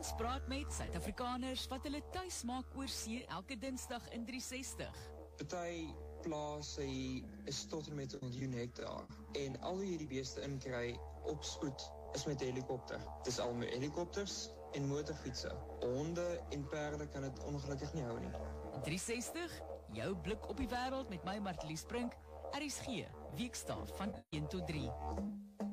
Ons praat met Suid-Afrikaners wat hulle tuis maak oor see elke Dinsdag in 360. Party plaas hy is tot en met 1 miljoen hektaar. En al hoe jy die beeste inkry op spoed is met 'n helikopter. Dis al met helikopters en motorfietsse. Honde en perde kan dit ongelukkig nie hou nie. 360, jou blik op die wêreld met my Martelies Brink, RSG, Weekstaaf van 1 tot 3.